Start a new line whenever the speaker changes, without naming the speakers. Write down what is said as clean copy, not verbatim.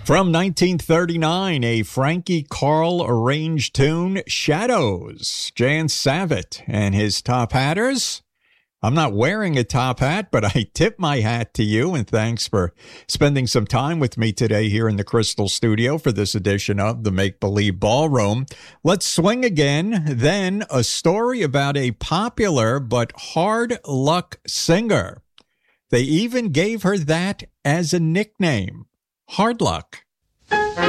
From 1939, a Frankie Carl arranged tune, Shadows, Jan Savitt and his Top Hatters. I'm not wearing a top hat, but I tip my hat to you, and thanks for spending some time with me today here in the Crystal Studio for this edition of the Make Believe Ballroom. Let's swing again, then a story about a popular but hard luck singer. They even gave her that as a nickname, Hard Luck.